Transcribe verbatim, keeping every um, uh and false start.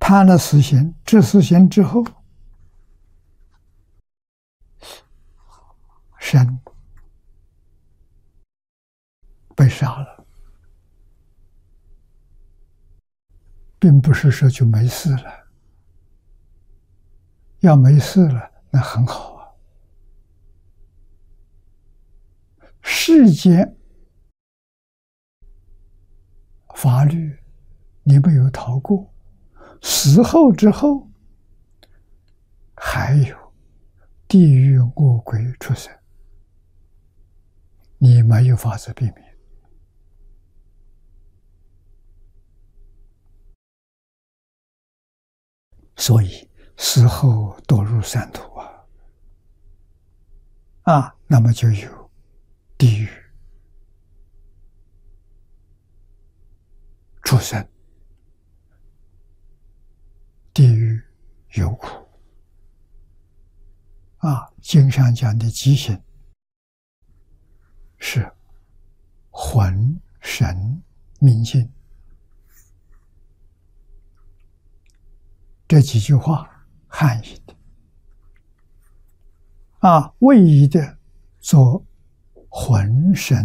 贪了死刑，治死刑之后，神被杀了，并不是说就没事了。要没事了，那很好啊。世间法律你没有逃过，死后之后还有地狱恶鬼出生，你没有法子避免。所以死后堕入三途啊，啊，那么就有地狱、畜生、地狱有苦啊。经上讲的极刑是魂神明尽，这几句话汉译的啊，魏译的做魂神